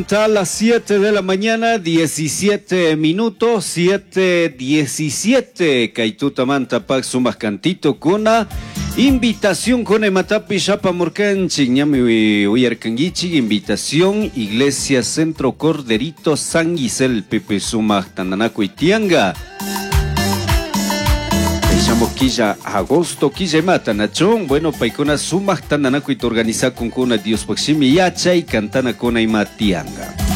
A las 7 de la mañana, 17 minutos, 7:17. Kaituta manta pak sumas cantito kuna. Invitación con Ematapi Chapamurcan, Chiñami Uyarcanguichi, invitación, Iglesia Centro Corderito San Gisel, Pepe Suma, Tandanaco y Tianga. Echamos quilla agosto, quilla mata, Nachón, bueno, paikona Suma, Tandanaco y te organiza con Dios Paximi Yacha y Cantana con Aimatianga.